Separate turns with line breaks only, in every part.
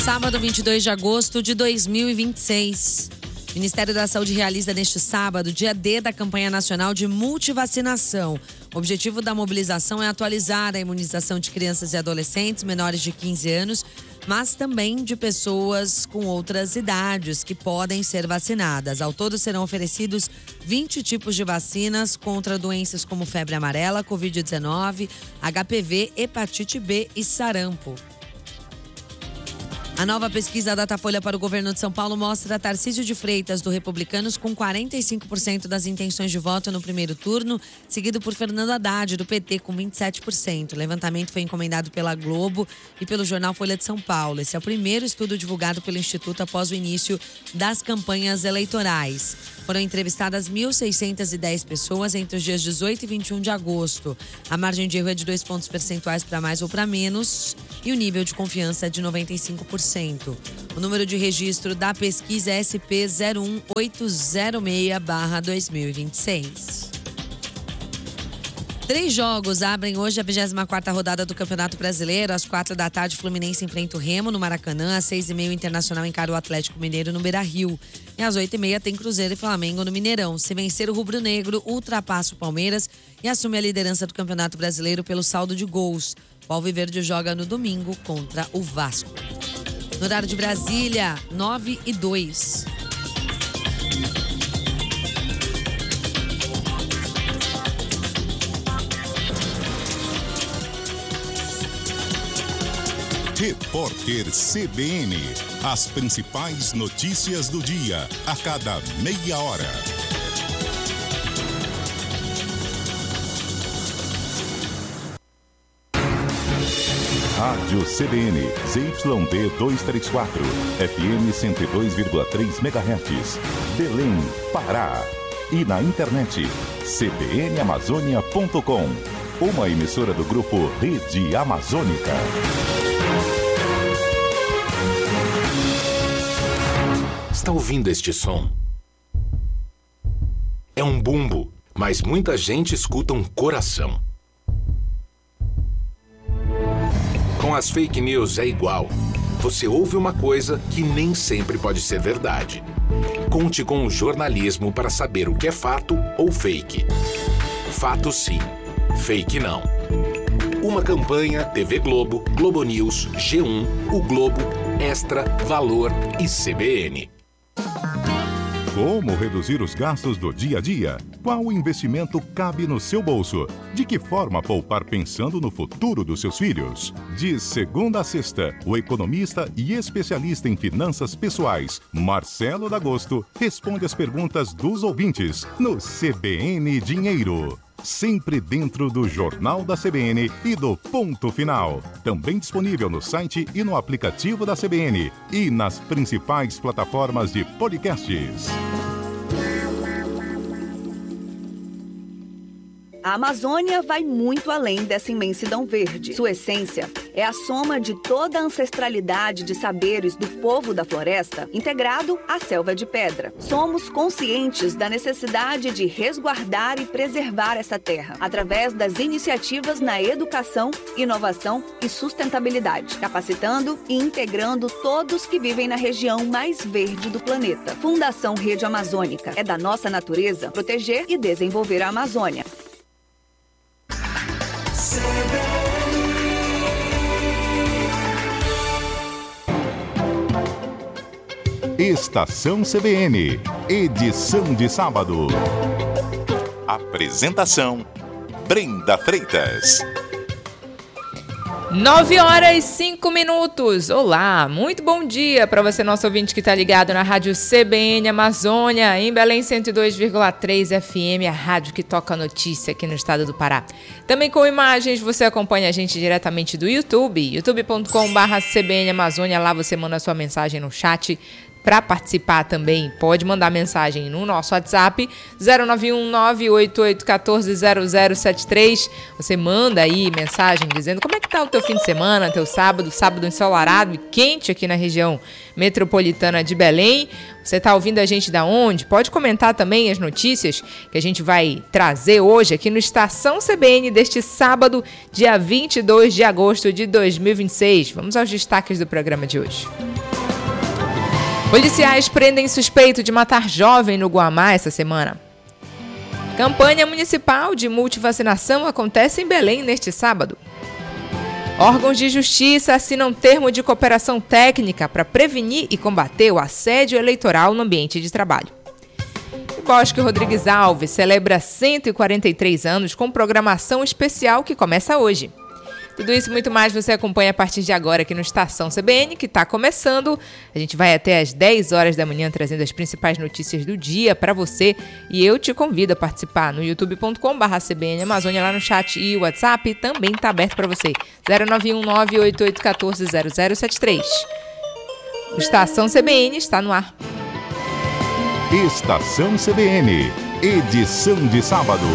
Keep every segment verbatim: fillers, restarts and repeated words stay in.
Sábado, vinte e dois de agosto de dois mil e vinte e seis. O Ministério da Saúde realiza neste sábado, dia D da campanha nacional de multivacinação. O objetivo da mobilização é atualizar a imunização de crianças e adolescentes menores de quinze anos, mas também de pessoas com outras idades que podem ser vacinadas. Ao todo serão oferecidos vinte tipos de vacinas contra doenças como febre amarela, covid dezenove, H P V, hepatite B e sarampo. A nova pesquisa Datafolha para o governo de São Paulo mostra Tarcísio de Freitas, do Republicanos, com quarenta e cinco por cento das intenções de voto no primeiro turno, seguido por Fernando Haddad, do P T, com vinte e sete por cento. O levantamento foi encomendado pela Globo e pelo jornal Folha de São Paulo. Esse é o primeiro estudo divulgado pelo Instituto após o início das campanhas eleitorais. Foram entrevistadas mil seiscentas e dez pessoas entre os dias dezoito e vinte e um de agosto. A margem de erro é de dois pontos percentuais para mais ou para menos e o nível de confiança é de noventa e cinco por cento. O número de registro da pesquisa é S P zero um oito zero seis barra dois mil e vinte e seis. Três jogos abrem hoje a vigésima quarta rodada do Campeonato Brasileiro. Às quatro da tarde, Fluminense enfrenta o Remo no Maracanã. Às seis e meia, o Internacional encara o Atlético Mineiro no Beira-Rio. E às oito e meia, tem Cruzeiro e Flamengo no Mineirão. Se vencer o rubro-negro, ultrapassa o Palmeiras e assume a liderança do Campeonato Brasileiro pelo saldo de gols. O Alviverde joga no domingo contra o Vasco. No horário de Brasília, nove e dois.
Repórter C B N. As principais notícias do dia, a cada meia hora. Rádio C B N, Z Y D duzentos e trinta e quatro, F M cento e dois vírgula três megahertz, Belém, Pará. E na internet, c b n amazônia ponto com, uma emissora do grupo Rede Amazônica.
Está ouvindo este som? É um bumbo, mas muita gente escuta um coração. Com as fake news é igual. Você ouve uma coisa que nem sempre pode ser verdade. Conte com o jornalismo para saber o que é fato ou fake. Fato sim, fake não. Uma campanha T V Globo, Globo News, G um, O Globo, Extra, Valor e C B N.
Como reduzir os gastos do dia a dia? Qual investimento cabe no seu bolso? De que forma poupar pensando no futuro dos seus filhos? De segunda a sexta, o economista e especialista em finanças pessoais, Marcelo D'Agosto, responde as perguntas dos ouvintes no C B N Dinheiro. Sempre dentro do Jornal da C B N e do Ponto Final. Também disponível no site e no aplicativo da C B N e nas principais plataformas de podcasts.
A Amazônia vai muito além dessa imensidão verde. Sua essência é a soma de toda a ancestralidade de saberes do povo da floresta, integrado à selva de pedra. Somos conscientes da necessidade de resguardar e preservar essa terra, através das iniciativas na educação, inovação e sustentabilidade, capacitando e integrando todos que vivem na região mais verde do planeta. Fundação Rede Amazônica. É da nossa natureza proteger e desenvolver a Amazônia.
Estação C B N, edição de sábado. Apresentação: Brenda Freitas.
nove horas e cinco minutos. Olá, muito bom dia para você, nosso ouvinte que está ligado na Rádio C B N Amazônia, em Belém cento e dois vírgula três F M, a rádio que toca notícia aqui no estado do Pará. Também com imagens, você acompanha a gente diretamente do YouTube, youtube ponto com barra C B N Amazônia. Lá você manda sua mensagem no chat. Para participar também, pode mandar mensagem no nosso WhatsApp zero nove um nove oito oito um quatro zero zero sete três. Você manda aí mensagem dizendo como é que tá o teu fim de semana, teu sábado, sábado ensolarado e quente aqui na região metropolitana de Belém. Você está ouvindo a gente da onde? Pode comentar também as notícias que a gente vai trazer hoje aqui no Estação C B N deste sábado, dia vinte e dois de agosto de dois mil e vinte e seis. Vamos aos destaques do programa de hoje. Policiais prendem suspeito de matar jovem no Guamá essa semana. Campanha municipal de multivacinação acontece em Belém neste sábado. Órgãos de justiça assinam termo de cooperação técnica para prevenir e combater o assédio eleitoral no ambiente de trabalho. E Bosque Rodrigues Alves celebra cento e quarenta e três anos com programação especial que começa hoje. Tudo isso e muito mais você acompanha a partir de agora aqui no Estação C B N, que está começando. A gente vai até às dez horas da manhã trazendo as principais notícias do dia para você. E eu te convido a participar no youtube ponto com barra C B N Amazônia, lá no chat, e o WhatsApp também está aberto para você. zero nove um nove oito oito um quatro zero zero sete três. O Estação C B N está no ar.
Estação C B N, edição de sábado.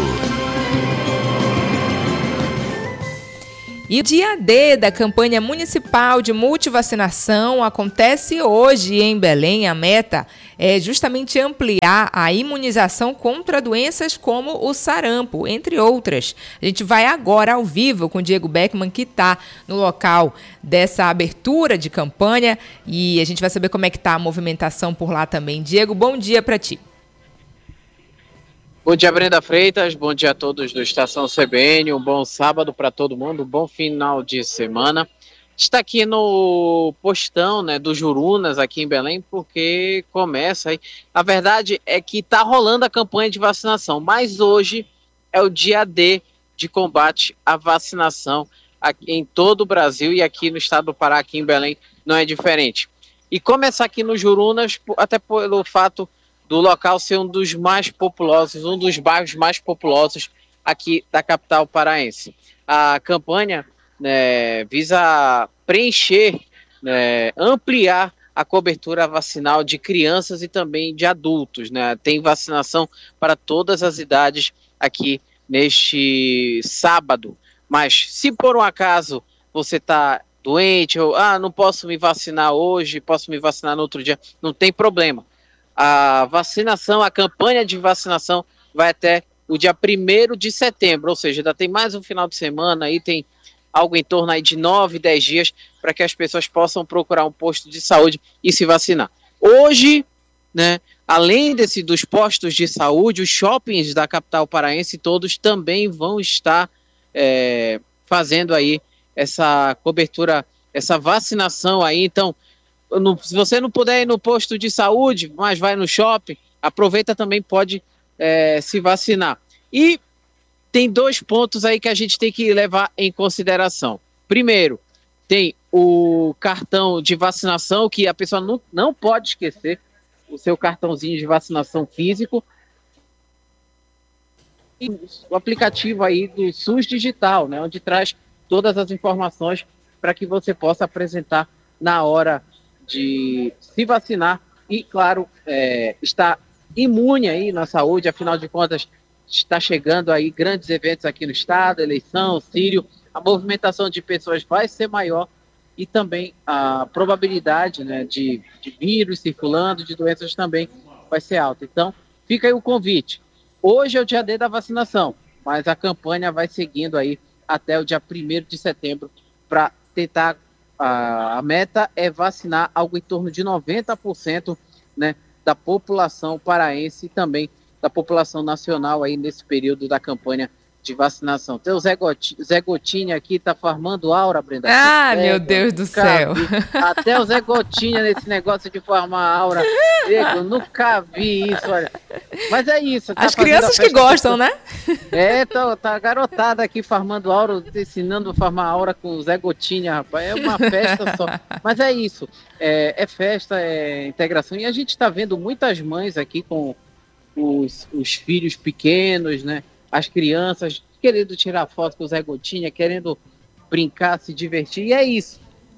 E o dia D da campanha municipal de multivacinação acontece hoje em Belém. A meta é justamente ampliar a imunização contra doenças como o sarampo, entre outras. A gente vai agora ao vivo com o Diego Beckman, que está no local dessa abertura de campanha, e a gente vai saber como é que está a movimentação por lá também. Diego, bom dia para ti.
Bom dia, Brenda Freitas, bom dia a todos do Estação C B N, um bom sábado para todo mundo, um bom final de semana. Está aqui no postão, né, do Jurunas, aqui em Belém, porque começa aí. A verdade é que está rolando a campanha de vacinação, mas hoje é o dia D de combate à vacinação aqui em todo o Brasil, e aqui no estado do Pará, aqui em Belém, não é diferente. E começar aqui no Jurunas, até pelo fato do local ser um dos mais populosos, um dos bairros mais populosos aqui da capital paraense. A campanha, né, visa preencher, né, ampliar a cobertura vacinal de crianças e também de adultos, né? Tem vacinação para todas as idades aqui neste sábado. Mas se por um acaso você está doente, ou ah, não posso me vacinar hoje, posso me vacinar no outro dia, não tem problema. A vacinação, a campanha de vacinação vai até o dia primeiro de setembro, ou seja, ainda tem mais um final de semana, aí tem algo em torno aí de nove, dez dias para que as pessoas possam procurar um posto de saúde e se vacinar. Hoje, né, além desse, dos postos de saúde, os shoppings da capital paraense todos também vão estar é, fazendo aí essa cobertura, essa vacinação aí. Então, no, se você não puder ir no posto de saúde, mas vai no shopping, aproveita também, pode é, se vacinar. E tem dois pontos aí que a gente tem que levar em consideração. Primeiro, tem o cartão de vacinação, que a pessoa não, não pode esquecer, o seu cartãozinho de vacinação físico. E o aplicativo aí do SUS Digital, né, onde traz todas as informações para que você possa apresentar na hora de se vacinar e, claro, é, estar imune aí na saúde. Afinal de contas, está chegando aí grandes eventos aqui no estado, eleição, Sírio, a movimentação de pessoas vai ser maior e também a probabilidade, né, de, de vírus circulando, de doenças também vai ser alta. Então, fica aí o convite. Hoje é o dia D da vacinação, mas a campanha vai seguindo aí até o dia primeiro de setembro para tentar. A, a meta é vacinar algo em torno de noventa por cento, né, da população paraense e também da população nacional aí nesse período da campanha de vacinação. Tem o Zé, Goti, Zé Gotinha aqui, tá farmando aura, Brenda.
Ah,
é,
meu Deus do céu.
Vi. Até o Zé Gotinha nesse negócio de formar aura. Eu nunca vi isso, olha. Mas é isso. Tá.
As crianças que gostam, né?
É, tá, tá garotada aqui farmando aura, ensinando a formar aura com o Zé Gotinha, rapaz. É uma festa só. Mas é isso. É, é festa, é integração. E a gente tá vendo muitas mães aqui com os, os filhos pequenos, né? As crianças querendo tirar foto com o Zé Gotinha, querendo brincar, se divertir, e é isso.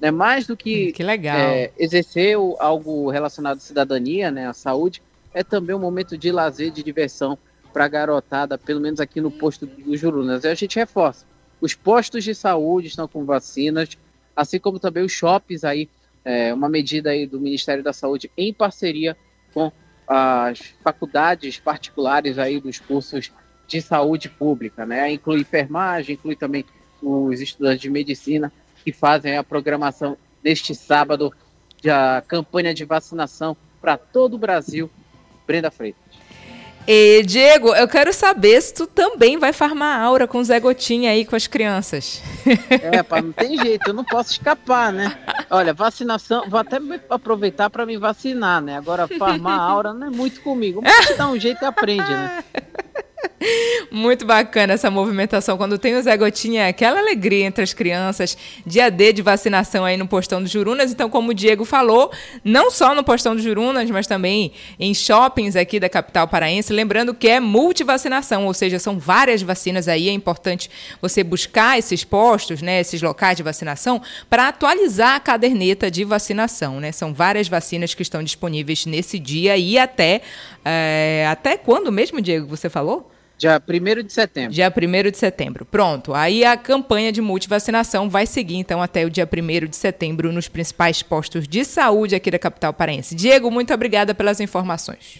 Né? Mais do que,
que legal.
É, exercer algo relacionado à cidadania, né, à saúde, é também um momento de lazer, de diversão para a garotada, pelo menos aqui no posto dos Jurunas. E a gente reforça, os postos de saúde estão com vacinas, assim como também os shoppings aí, é, uma medida aí do Ministério da Saúde em parceria com as faculdades particulares aí dos cursos de saúde pública, né? Inclui enfermagem, inclui também os estudantes de medicina que fazem a programação neste sábado da campanha de vacinação para todo o Brasil. Brenda Freitas.
E, Diego, eu quero saber se tu também vai farmar a aura com o Zé Gotinha aí com as crianças.
É, pá, não tem jeito, eu não posso escapar, né? Olha, vacinação, vou até aproveitar para me vacinar, né? Agora, farmar a aura não é muito comigo. Mas dá um jeito e aprende, né?
Muito bacana essa movimentação. Quando tem o Zé Gotinha, é aquela alegria entre as crianças. Dia D de vacinação aí no Postão dos Jurunas. Então, como o Diego falou, não só no Postão dos Jurunas, mas também em shoppings aqui da capital paraense. Lembrando que é multivacinação, ou seja, são várias vacinas aí. É importante você buscar esses postos, né, esses locais de vacinação, para atualizar a caderneta de vacinação, né? São várias vacinas que estão disponíveis nesse dia e até... É, até quando mesmo, Diego, você falou?
Dia primeiro de setembro.
Dia primeiro de setembro. Pronto. Aí a campanha de multivacinação vai seguir, então, até o dia primeiro de setembro nos principais postos de saúde aqui da capital paraense. Diego, muito obrigada pelas informações.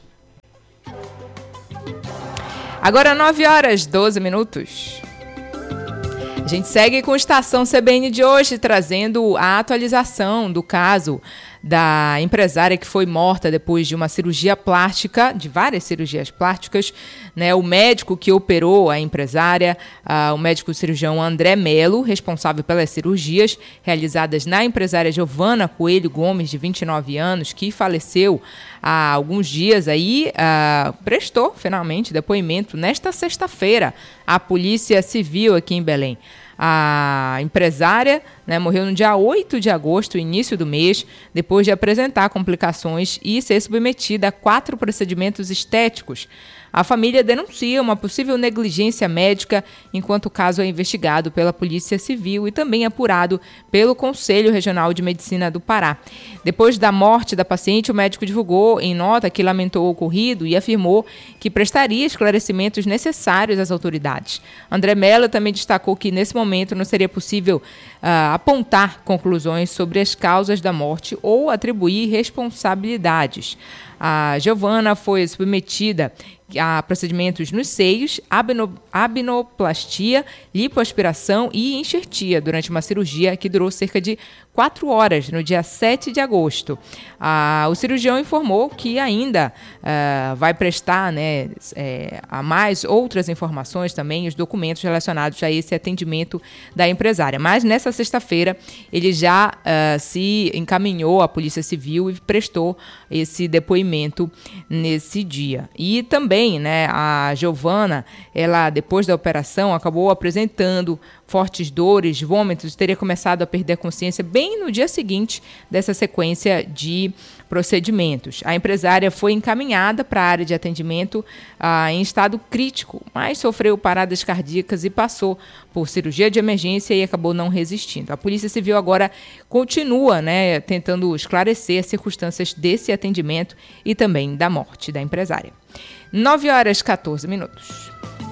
Agora, nove horas, doze minutos. A gente segue com a Estação C B N de hoje, trazendo a atualização do caso da empresária que foi morta depois de uma cirurgia plástica, de várias cirurgias plásticas, né? O médico que operou a empresária, uh, o médico cirurgião André Melo, responsável pelas cirurgias realizadas na empresária Giovana Coelho Gomes, de vinte e nove anos, que faleceu há alguns dias aí, uh, prestou finalmente depoimento nesta sexta-feira à Polícia Civil aqui em Belém. A empresária, né, morreu no dia oito de agosto, início do mês, depois de apresentar complicações e ser submetida a quatro procedimentos estéticos. A família denuncia uma possível negligência médica, enquanto o caso é investigado pela Polícia Civil e também apurado pelo Conselho Regional de Medicina do Pará. Depois da morte da paciente, o médico divulgou em nota que lamentou o ocorrido e afirmou que prestaria esclarecimentos necessários às autoridades. André Mello também destacou que, nesse momento, não seria possível uh, apontar conclusões sobre as causas da morte ou atribuir responsabilidades. A Giovana foi submetida a procedimentos nos seios, abno, abnoplastia, lipoaspiração e enxertia durante uma cirurgia que durou cerca de quatro horas, no dia sete de agosto. Ah, o cirurgião informou que ainda ah, vai prestar, né, é, a mais outras informações também, os documentos relacionados a esse atendimento da empresária. Mas nessa sexta-feira ele já ah, se encaminhou à Polícia Civil e prestou esse depoimento nesse dia. E também, né, a Giovana, ela depois da operação acabou apresentando fortes dores, vômitos, teria começado a perder a consciência bem no dia seguinte dessa sequência de procedimentos. A empresária foi encaminhada para a área de atendimento ah, em estado crítico, mas sofreu paradas cardíacas e passou por cirurgia de emergência e acabou não resistindo. A Polícia Civil agora continua, né, tentando esclarecer as circunstâncias desse atendimento e também da morte da empresária. nove horas e catorze minutos.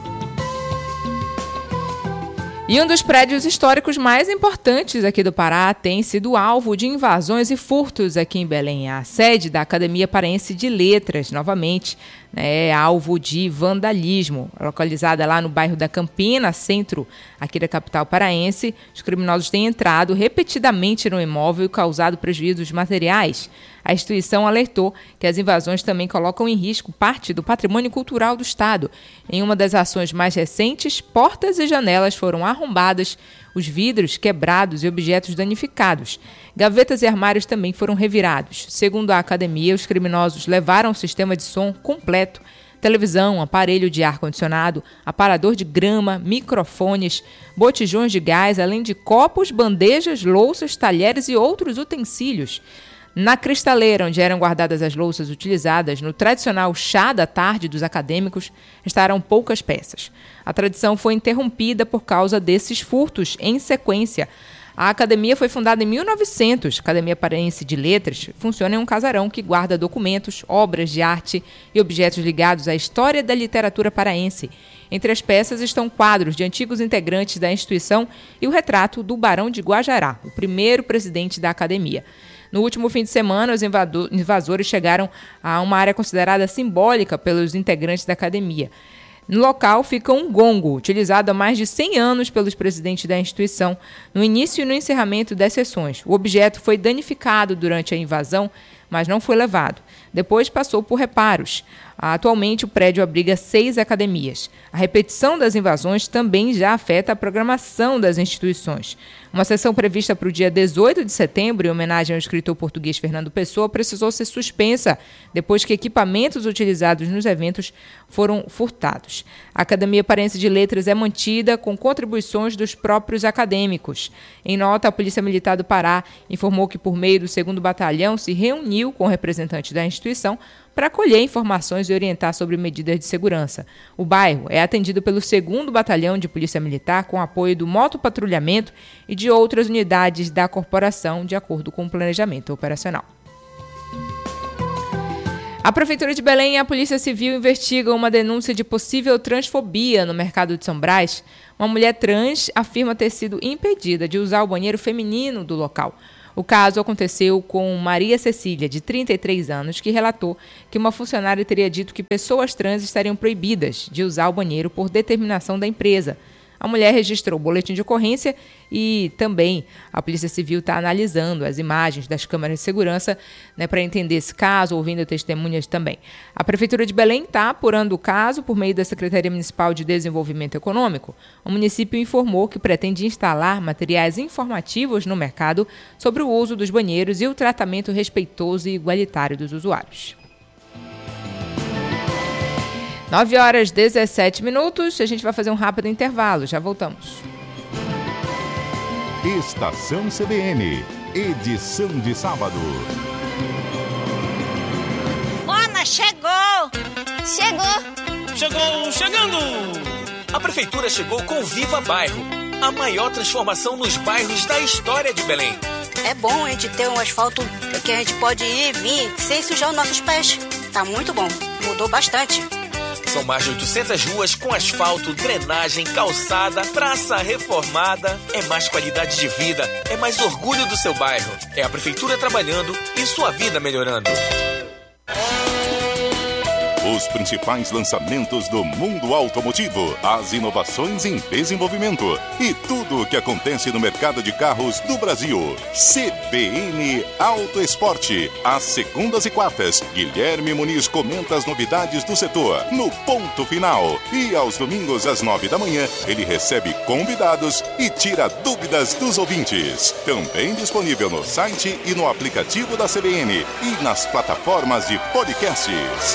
E um dos prédios históricos mais importantes aqui do Pará tem sido alvo de invasões e furtos aqui em Belém. A sede da Academia Paraense de Letras, novamente, né, é alvo de vandalismo. Localizada lá no bairro da Campina, centro aqui da capital paraense, os criminosos têm entrado repetidamente no imóvel e causado prejuízos materiais. A instituição alertou que as invasões também colocam em risco parte do patrimônio cultural do Estado. Em uma das ações mais recentes, portas e janelas foram arrombadas, os vidros quebrados e objetos danificados. Gavetas e armários também foram revirados. Segundo a academia, os criminosos levaram o sistema de som completo, televisão, aparelho de ar-condicionado, aparador de grama, microfones, botijões de gás, além de copos, bandejas, louças, talheres e outros utensílios. Na cristaleira, onde eram guardadas as louças utilizadas no tradicional chá da tarde dos acadêmicos, restaram poucas peças. A tradição foi interrompida por causa desses furtos em sequência. A academia foi fundada em mil e novecentos. A Academia Paraense de Letras funciona em um casarão que guarda documentos, obras de arte e objetos ligados à história da literatura paraense. Entre as peças estão quadros de antigos integrantes da instituição e o retrato do Barão de Guajará, o primeiro presidente da academia. No último fim de semana, os invasores chegaram a uma área considerada simbólica pelos integrantes da academia. No local fica um gongo, utilizado há mais de cem anos pelos presidentes da instituição, no início e no encerramento das sessões. O objeto foi danificado durante a invasão, mas não foi levado. Depois passou por reparos. Atualmente, o prédio abriga seis academias. A repetição das invasões também já afeta a programação das instituições. Uma sessão prevista para o dia dezoito de setembro, em homenagem ao escritor português Fernando Pessoa, precisou ser suspensa depois que equipamentos utilizados nos eventos foram furtados. A Academia Paraense de Letras é mantida com contribuições dos próprios acadêmicos. Em nota, a Polícia Militar do Pará informou que, por meio do segundo Batalhão, se reuniu com representantes da instituição para colher informações e orientar sobre medidas de segurança. O bairro é atendido pelo segundo Batalhão de Polícia Militar com apoio do motopatrulhamento e de outras unidades da corporação, de acordo com o planejamento operacional. A Prefeitura de Belém e a Polícia Civil investigam uma denúncia de possível transfobia no mercado de São Brás. Uma mulher trans afirma ter sido impedida de usar o banheiro feminino do local. O caso aconteceu com Maria Cecília, de trinta e três anos, que relatou que uma funcionária teria dito que pessoas trans estariam proibidas de usar o banheiro por determinação da empresa. A mulher registrou o boletim de ocorrência e também a Polícia Civil está analisando as imagens das câmeras de segurança, né, para entender esse caso, ouvindo testemunhas também. A Prefeitura de Belém está apurando o caso por meio da Secretaria Municipal de Desenvolvimento Econômico. O município informou que pretende instalar materiais informativos no mercado sobre o uso dos banheiros e o tratamento respeitoso e igualitário dos usuários. nove horas e dezessete minutos, a gente vai fazer um rápido intervalo, já voltamos.
Estação C B N, edição de sábado.
Mona, chegou! Chegou!
Chegou, chegando! A Prefeitura chegou com Viva Bairro, a maior transformação nos bairros da história de Belém.
É bom a gente ter um asfalto que a gente pode ir e vir sem sujar os nossos pés. Tá muito bom, mudou bastante.
São mais de oitocentas ruas com asfalto, drenagem, calçada, praça reformada. É mais qualidade de vida, é mais orgulho do seu bairro. É a Prefeitura trabalhando e sua vida melhorando.
Os principais lançamentos do mundo automotivo, as inovações em desenvolvimento e tudo o que acontece no mercado de carros do Brasil. C B N Auto Esporte. Às segundas e quartas, Guilherme Muniz comenta as novidades do setor no ponto final. E aos domingos, às nove da manhã, ele recebe convidados e tira dúvidas dos ouvintes. Também disponível no site e no aplicativo da C B N e nas plataformas de podcasts.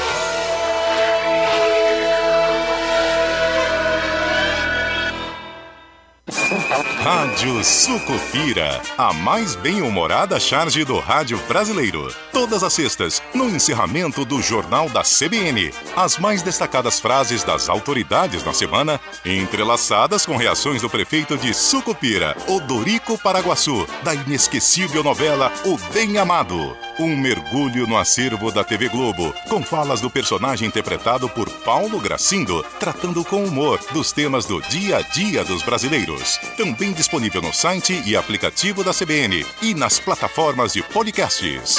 Rádio Sucupira, a mais bem-humorada charge do rádio brasileiro. Todas as sextas, no encerramento do Jornal da C B N. As mais destacadas frases das autoridades na semana, entrelaçadas com reações do prefeito de Sucupira, Odorico Paraguaçu, da inesquecível novela O Bem Amado. Um mergulho no acervo da T V Globo, com falas do personagem interpretado por Paulo Gracindo, tratando com humor dos temas do dia a dia dos brasileiros. Também disponível no site e aplicativo da C B N e nas plataformas de podcasts.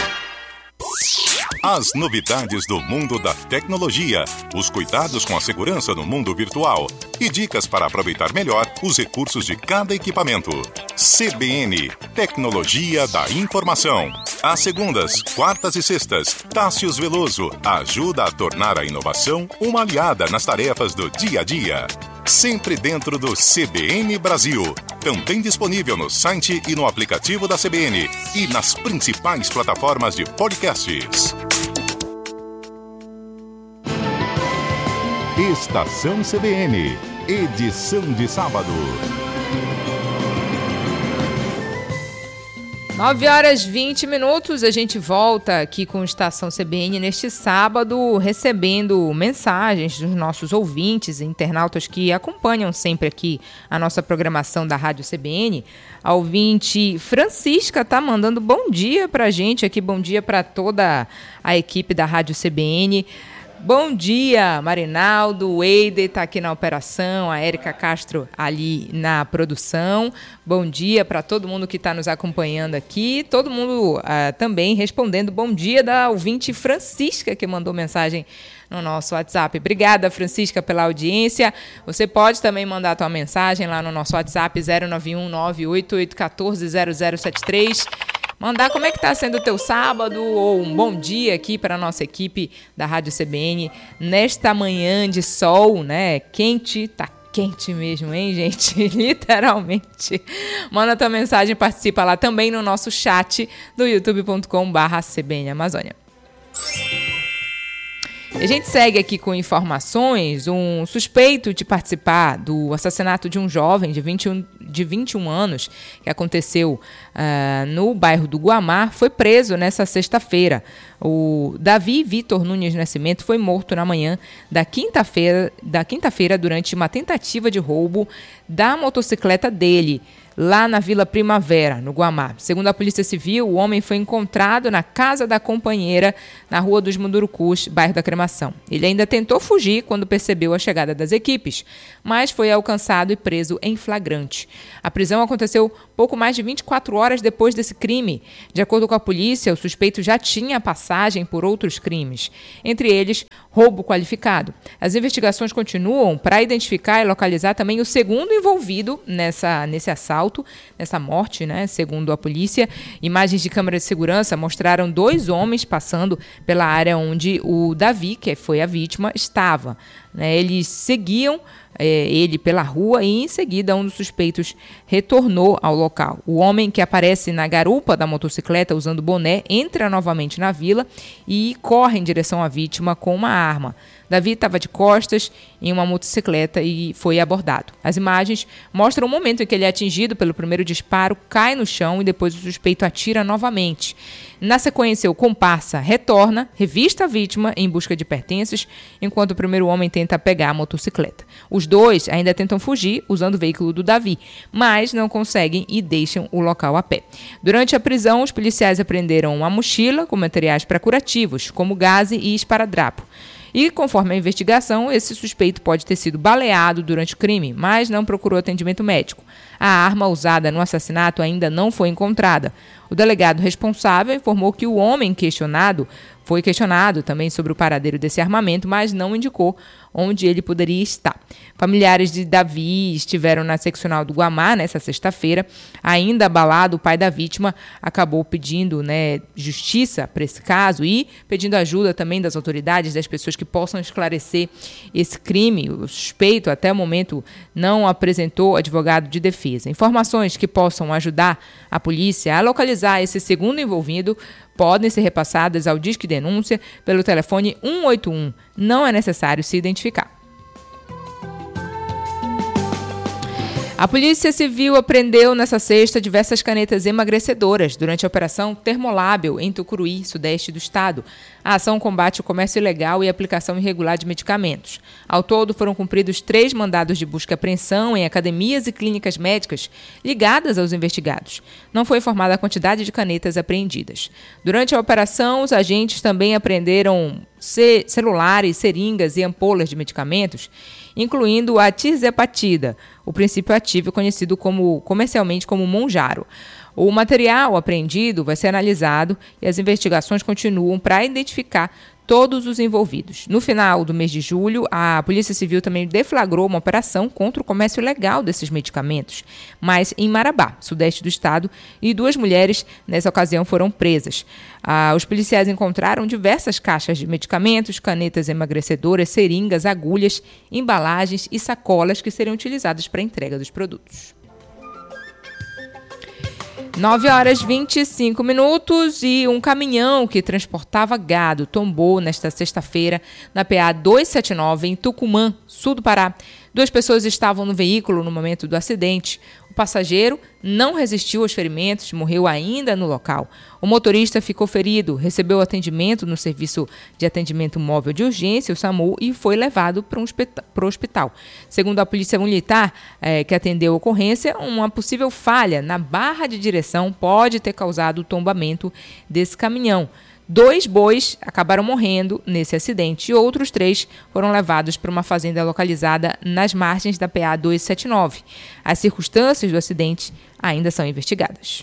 As novidades do mundo da tecnologia, os cuidados com a segurança no mundo virtual e dicas para aproveitar melhor os recursos de cada equipamento. C B N, Tecnologia da Informação. Às segundas, quartas e sextas, Tássius Veloso ajuda a tornar a inovação uma aliada nas tarefas do dia a dia. Sempre dentro do C B N Brasil. Também disponível no site e no aplicativo da C B N e nas principais plataformas de podcasts. Estação C B N, edição de sábado.
nove horas e vinte minutos, a gente volta aqui com Estação C B N neste sábado, recebendo mensagens dos nossos ouvintes e internautas que acompanham sempre aqui a nossa programação da Rádio C B N. A ouvinte Francisca tá mandando bom dia pra gente aqui, bom dia para toda a equipe da Rádio C B N. Bom dia, Marinaldo, o Eider está aqui na operação, a Érica Castro ali na produção. Bom dia para todo mundo que está nos acompanhando aqui. Todo mundo uh, também respondendo bom dia da ouvinte Francisca, que mandou mensagem no nosso WhatsApp. Obrigada, Francisca, pela audiência. Você pode também mandar a tua mensagem lá no nosso WhatsApp zero nove um nove oito oito um quatro zero zero sete três. Mandar como é que está sendo o teu sábado ou um bom dia aqui para a nossa equipe da Rádio C B N nesta manhã de sol, né? Quente, tá quente mesmo, hein, gente? Literalmente. Manda tua mensagem, participa lá também no nosso chat do youtube ponto com barra C B N Amazônia. A gente segue aqui com informações. Um suspeito de participar do assassinato de um jovem de vinte e um, de vinte e um anos, que aconteceu uh, no bairro do Guamá, foi preso nessa sexta-feira. O Davi Vitor Nunes Nascimento foi morto na manhã da quinta-feira, da quinta-feira durante uma tentativa de roubo da motocicleta dele, lá na Vila Primavera, no Guamá. Segundo a Polícia Civil, o homem foi encontrado na casa da companheira, na Rua dos Mundurucus, bairro da Cremação. Ele ainda tentou fugir quando percebeu a chegada das equipes, mas foi alcançado e preso em flagrante. A prisão aconteceu pouco mais de vinte e quatro horas depois desse crime. De acordo com a polícia, o suspeito já tinha passagem por outros crimes, entre eles roubo qualificado. As investigações continuam para identificar e localizar também o segundo envolvido nessa, nesse assalto, nessa morte, né? Segundo a polícia, imagens de câmera de segurança mostraram dois homens passando pela área onde o Davi, que foi a vítima, estava. Né? Eles seguiam é, ele pela rua e, em seguida, um dos suspeitos retornou ao local. O homem, que aparece na garupa da motocicleta usando boné, entra novamente na vila e corre em direção à vítima com uma arma. Davi estava de costas em uma motocicleta e foi abordado. As imagens mostram o momento em que ele é atingido pelo primeiro disparo, cai no chão e depois o suspeito atira novamente. Na sequência, o comparsa retorna, revista a vítima em busca de pertences, enquanto o primeiro homem tenta pegar a motocicleta. Os dois ainda tentam fugir usando o veículo do Davi, mas não conseguem e deixam o local a pé. Durante a prisão, os policiais apreenderam uma mochila com materiais para curativos, como gaze e esparadrapo. E, conforme a investigação, esse suspeito pode ter sido baleado durante o crime, mas não procurou atendimento médico. A arma usada no assassinato ainda não foi encontrada. O delegado responsável informou que o homem questionado foi questionado também sobre o paradeiro desse armamento, mas não indicou onde ele poderia estar. Familiares de Davi estiveram na seccional do Guamá nessa sexta-feira. Ainda abalado, o pai da vítima acabou pedindo, né, justiça para esse caso e pedindo ajuda também das autoridades, das pessoas que possam esclarecer esse crime. O suspeito, até o momento, não apresentou advogado de defesa. Informações que possam ajudar a polícia a localizar esse segundo envolvido podem ser repassadas ao Disque Denúncia pelo telefone um oito um. Não é necessário se identificar. A Polícia Civil apreendeu nessa sexta diversas canetas emagrecedoras durante a Operação Termolábil em Tucuruí, sudeste do estado. A ação combate o comércio ilegal e a aplicação irregular de medicamentos. Ao todo, foram cumpridos três mandados de busca e apreensão em academias e clínicas médicas ligadas aos investigados. Não foi informada a quantidade de canetas apreendidas. Durante a operação, os agentes também apreenderam ce- celulares, seringas e ampolas de medicamentos, incluindo a tirzepatida, o princípio ativo conhecido como, comercialmente como Monjaro. O material apreendido vai ser analisado e as investigações continuam para identificar todos os envolvidos. No final do mês de julho, a Polícia Civil também deflagrou uma operação contra o comércio ilegal desses medicamentos, mas em Marabá, sudeste do estado, e duas mulheres, nessa ocasião, foram presas. Ah, os policiais encontraram diversas caixas de medicamentos, canetas emagrecedoras, seringas, agulhas, embalagens e sacolas que seriam utilizadas para a entrega dos produtos. nove horas e vinte e cinco minutos e um caminhão que transportava gado tombou nesta sexta-feira na P A duzentos e setenta e nove, em Tucumã, sul do Pará. Duas pessoas estavam no veículo no momento do acidente. O passageiro não resistiu aos ferimentos, morreu ainda no local. O motorista ficou ferido, recebeu atendimento no Serviço de Atendimento Móvel de Urgência, o SAMU, e foi levado para um para o hospital. Segundo a Polícia Militar, eh, que atendeu a ocorrência, uma possível falha na barra de direção pode ter causado o tombamento desse caminhão. Dois bois acabaram morrendo nesse acidente e outros três foram levados para uma fazenda localizada nas margens da P A duzentos e setenta e nove. As circunstâncias do acidente ainda são investigadas.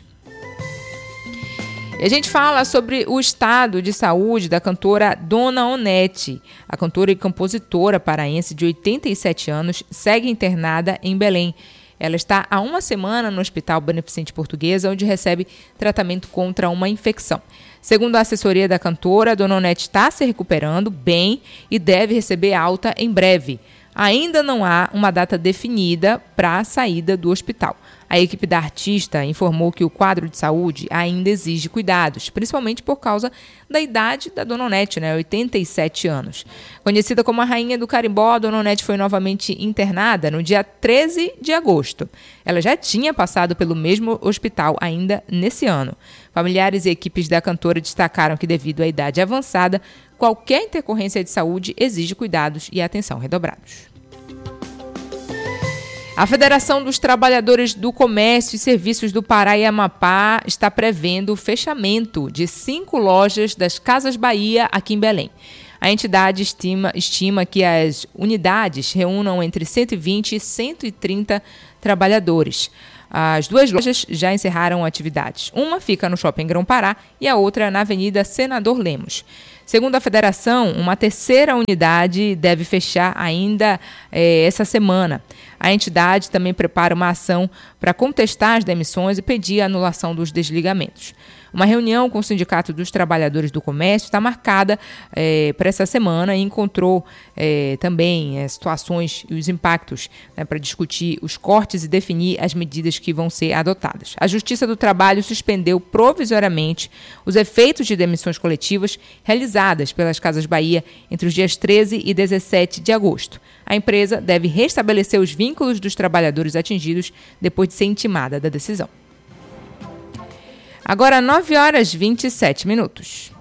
E a gente fala sobre o estado de saúde da cantora Dona Onete. A cantora e compositora paraense de oitenta e sete anos segue internada em Belém. Ela está há uma semana no Hospital Beneficente Portuguesa, onde recebe tratamento contra uma infecção. Segundo a assessoria da cantora, Dona Onete está se recuperando bem e deve receber alta em breve. Ainda não há uma data definida para a saída do hospital. A equipe da artista informou que o quadro de saúde ainda exige cuidados, principalmente por causa da idade da Dona Onete, né, oitenta e sete anos. Conhecida como a Rainha do Carimbó, a Dona Onete foi novamente internada no dia treze de agosto. Ela já tinha passado pelo mesmo hospital ainda nesse ano. Familiares e equipes da cantora destacaram que, devido à idade avançada, qualquer intercorrência de saúde exige cuidados e atenção redobrados. A Federação dos Trabalhadores do Comércio e Serviços do Pará e Amapá está prevendo o fechamento de cinco lojas das Casas Bahia aqui em Belém. A entidade estima, estima que as unidades reúnam entre cento e vinte e cento e trinta trabalhadores. As duas lojas já encerraram atividades. Uma fica no Shopping Grão-Pará e a outra na Avenida Senador Lemos. Segundo a federação, uma terceira unidade deve fechar ainda eh, essa semana. A entidade também prepara uma ação para contestar as demissões e pedir a anulação dos desligamentos. Uma reunião com o Sindicato dos Trabalhadores do Comércio está marcada eh, para essa semana e encontrou eh, também eh, situações e os impactos, né, para discutir os cortes e definir as medidas que vão ser adotadas. A Justiça do Trabalho suspendeu provisoriamente os efeitos de demissões coletivas realizadas pelas Casas Bahia entre os dias treze e dezessete de agosto. A empresa deve restabelecer os vínculos dos trabalhadores atingidos depois de ser intimada da decisão. Agora, nove horas e vinte e sete minutos.